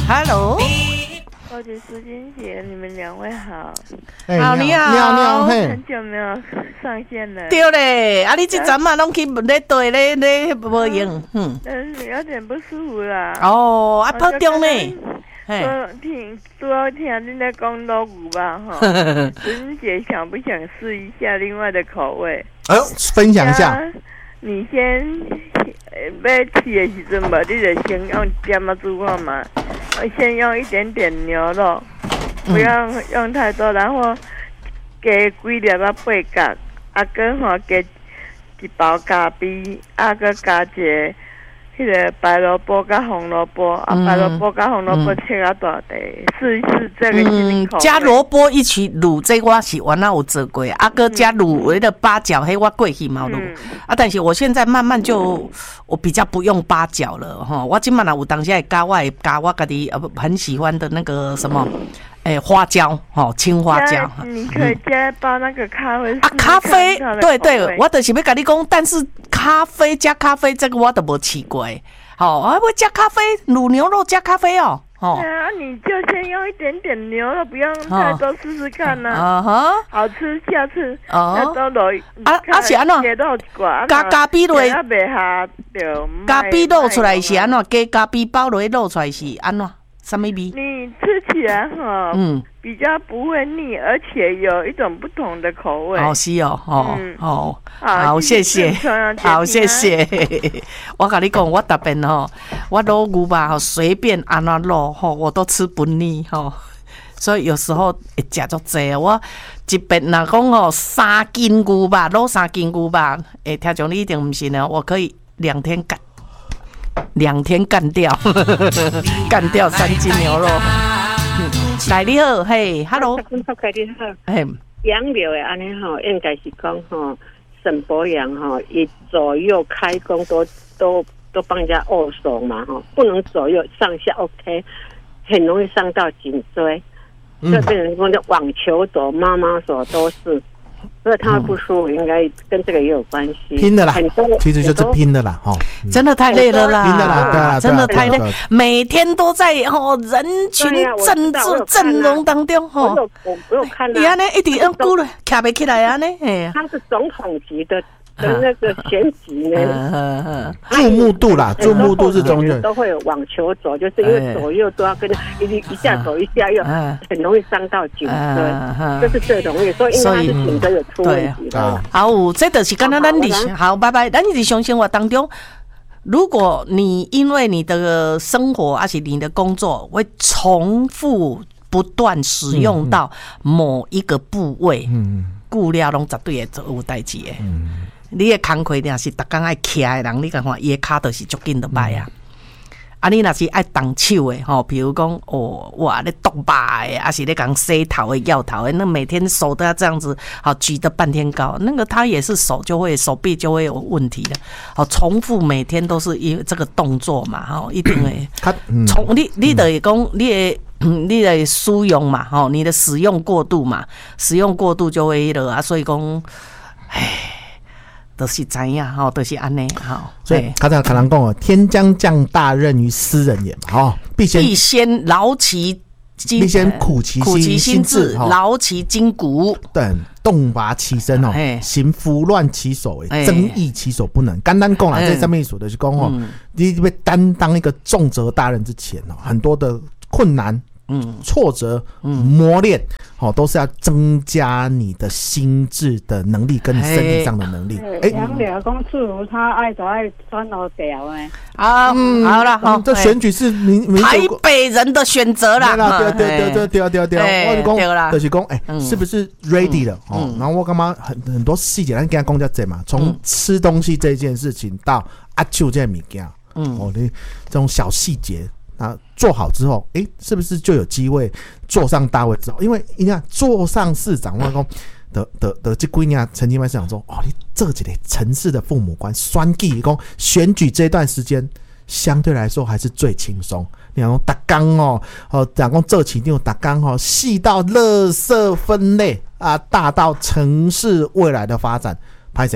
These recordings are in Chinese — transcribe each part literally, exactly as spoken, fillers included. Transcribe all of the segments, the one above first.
Hello， 我是苏金姐，你们两位好。 欸、好，你好， 你好，你好，嘿， 很久没有上线了。 对嘞，啊，你这阵嘛拢去咧对咧咧无用，嗯， 但是有点不舒服啦。 哦，啊，破中呢？ 嘿，听主要听你在讲老古吧，哈。苏金姐想不想试一下另外的口味？ 哎呦，分享一下。 你先要吃的时阵嘛，你就先用点啊煮看嘛。先用一点点牛肉，不要用太多，然后加几粒啊八角，啊跟吼加一包咖啡，啊个加一个迄个白萝卜加红萝卜，啊白萝卜加红萝卜切啊大块，试一试这个新口味。 加萝卜一起卤，这我是原来有做过，啊个加卤为了八角，迄我过去嘛卤，啊但是我现在慢慢就我比较不用八角了哈，我今晚有当下会加我会加我家己很喜欢的那个什么。哎、欸，花椒，哦，青花椒， 你可以加包那个咖啡啊，咖啡，对对，我就是要跟你讲，但是咖啡加咖啡这个我都没吃过，好、哦，啊，我加咖啡，卤牛肉加咖啡哦，哦， 对啊，你就先用一点点牛肉，不用太多，试试看呐、 啊，啊哈， 好吃，下次哦，都落啊啊是安怎？加咖啡落， 啊袂下就咖啡露出来是安怎？加咖啡包落露出来是安怎？什么味？ 你吃起来哈，嗯，比较不会腻，而且有一种不同的口味。 哦，是哦，哦，嗯、哦，好，谢谢，好，谢谢。我跟你讲，我特别吼，我卤牛吧吼，随便安怎卤吼，我都吃不腻吼。所以有时候会食足济，我一别若讲吼三斤牛吧，卤三斤牛吧，诶，听众你一定唔信哦，我可以两天干。两天干掉，干掉三斤牛肉。来你好，嘿 ，Hello， 你好， 嘿， 养牛的安尼吼，应该是讲吼，沈伯阳吼，以左右开弓都都都帮人家握手嘛吼，不能左右上下 OK， 很容易伤到颈椎，所以变成说的网球肘、妈妈手都是。所以他不舒服，应该跟这个也有关系。 拼的啦，其实就是拼的啦，哈、 嗯，真的太累了啦， 拼的啦，对啊， 真的太累，每天都在哦人群政治阵容当中哈。 我有我我有看到， 你安尼一直用鼓了，卡不起来安尼，哎， 他是总统级的。的那个选举呢， 注目度啦，注目度是中间都会有网球肘，就是因为左右都要跟一一下左一下右，很容易伤到颈椎，这是最容易，所以因为他是颈椎有出问题的。 好，这就是刚刚咱日好，拜拜，咱日常生活当中。如果你因为你的生活而且你的工作会重复不断使用到某一个部位，嗯，久了拢绝对会做有代志的。嗯，你的工课定是逐工爱徛的人，你看看伊的骹就是足紧就歹啊。啊，你若是爱动手的吼，比如讲哦，哇，咧剁肉的，还是咧讲洗头的、药头的，那每天手都要这样子，好举得半天高，那个他也是手就会手臂就会有问题的。好，重复每天都是因为这个动作嘛，哈，一定会从你你的讲你的。你的使用嘛，吼，你的使用过度嘛，使用过度就会了啊，所以讲，唉，都是知影吼，都是安尼吼。 所以刚才可能讲哦，天将降大任于斯人也嘛，吼，必先必先劳其必先苦其苦其心志， 志劳其筋骨， 对，动拔其身哦，行拂乱其手，增益其手不能。简单讲啦，这上面说的是讲哦，你被担当一个重责大任之前哦，很多的困难。嗯，挫折、嗯、磨练，好、哦，都是要增加你的心智的能力跟你身体上的能力。 哎，杨柳公主她爱走爱穿楼表哎。 啊，嗯，好了，好， 这选举是民台北人的选择啦。 对对对对对对对对，我就讲，就是讲，哎，是不是 ready 了？哦，然后我干嘛很很多细节，咱跟他讲叫这嘛，从吃东西这件事情到阿舅这物件，嗯，哦，你这种小细节。啊，做好之后，哎、欸，是不是就有机会坐上大位之后？因为你看，坐上市长，我讲的的的这几年曾经在想说，哦，你这几个城市的父母官，选举讲选举这段时间相对来说还是最轻松。你讲打钢哦，哦，讲讲这起定打钢哦，细到垃圾分类啊，大到城市未来的发展，拍谁？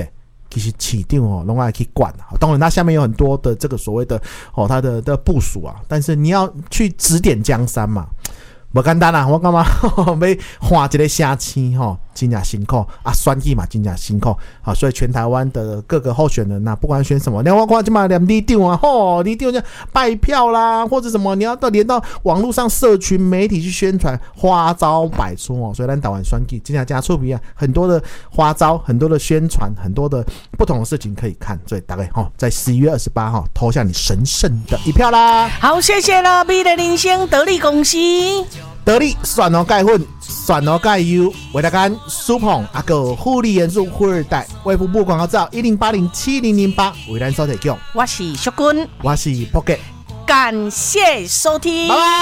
其实市长哦，拢爱去管啊。当然，它下面有很多的这个所谓的哦，它的的部署啊，但是你要去指点江山嘛。不简单啦，我干嘛要画一个城市吼，真正辛苦啊，选举嘛真正辛苦啊，所以全台湾的各个候选人呐、啊，不管选什么，你我看今嘛连里长啊，吼，里长就拜票啦，或者什么，你要到连到网络上社群媒体去宣传，花招百出哦。所以咱台湾选举真正加出名啊，很多的花招，很多的宣传，很多的不同的事情可以看。所以大概哈，在十一月二十八号投下你神圣的一票啦。 好，谢谢了，美丽人生得力公司。 得力蒜头钙粉、蒜头钙油、维他干、苏捧、阿个护理元素富二代、卫福部广告照一零八零七零零八，为咱收提供。 我是淑君， 我是 Pocket， 感谢收听。拜拜。